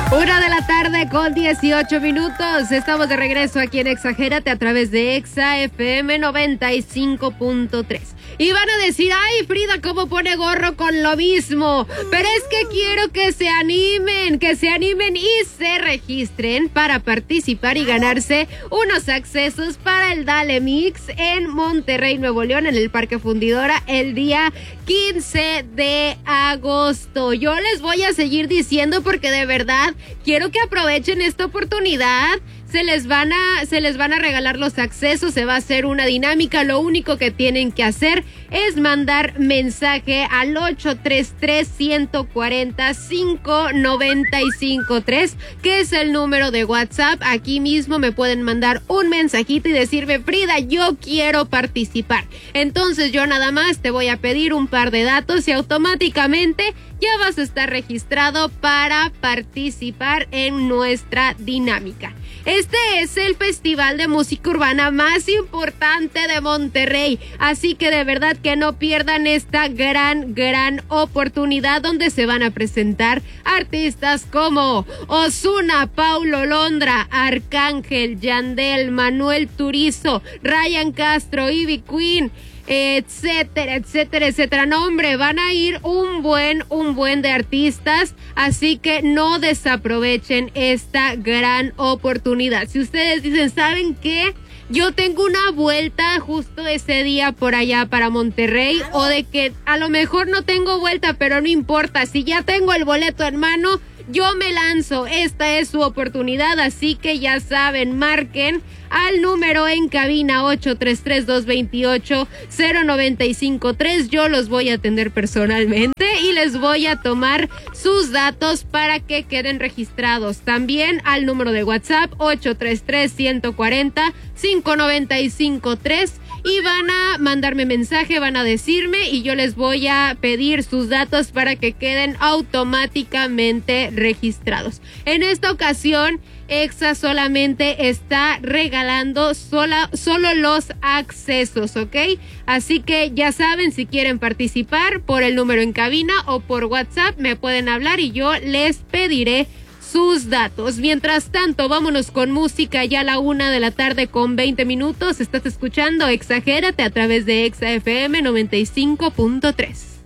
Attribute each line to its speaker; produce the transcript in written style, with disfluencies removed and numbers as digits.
Speaker 1: 1:18 p.m. Estamos de regreso aquí en Exagérate a través de Exa FM 95.3. Y van a decir, ay, Frida, ¿cómo pone gorro con lo mismo? Pero es que quiero que se animen y se registren para participar y ganarse unos accesos para el Dale Mix en Monterrey, Nuevo León, en el Parque Fundidora, el día 15 de agosto. Yo les voy a seguir diciendo porque de verdad quiero que aprovechen esta oportunidad. Se les van a regalar los accesos, se va a hacer una dinámica. Lo único que tienen que hacer es mandar mensaje al 833-140-5953, que es el número de WhatsApp. Aquí mismo me pueden mandar un mensajito y decirme, Frida, yo quiero participar. Entonces yo nada más te voy a pedir un par de datos y automáticamente ya vas a estar registrado para participar en nuestra dinámica. Este es el festival de música urbana más importante de Monterrey, así que de verdad que no pierdan esta gran oportunidad donde se van a presentar artistas como Ozuna, Paulo Londra, Arcángel, Yandel, Manuel Turizo, Ryan Castro, Ivy Queen, etcétera. No, hombre, van a ir un buen de artistas, así que no desaprovechen esta gran oportunidad. Si ustedes dicen, ¿saben qué? Yo tengo una vuelta justo ese día por allá para Monterrey, o de que a lo mejor no tengo vuelta, pero no importa, si ya tengo el boleto en mano, yo me lanzo. Esta es su oportunidad, así que ya saben, marquen al número en cabina 833-228-0953. Yo los voy a atender personalmente y les voy a tomar sus datos para que queden registrados. También al número de WhatsApp 833-140-5953. Y van a mandarme mensaje, van a decirme y yo les voy a pedir sus datos para que queden automáticamente registrados. En esta ocasión, Exa solamente está regalando solo los accesos, ¿ok? Así que ya saben, si quieren participar por el número en cabina o por WhatsApp, me pueden hablar y yo les pediré sus datos. Mientras tanto, vámonos con música ya a la 1:20 p.m. Estás escuchando Exagérate a través de Exa FM 95.3.